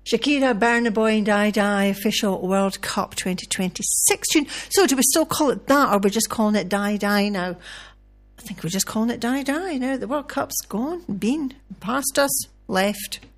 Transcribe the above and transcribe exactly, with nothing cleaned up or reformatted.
Shakira, Burna Boy and Die Die official World Cup twenty twenty-six tune. So do we still call it that, or we're just calling it Die Die now? I think we're just calling it Die Die now. The World Cup's gone, been, past us, left.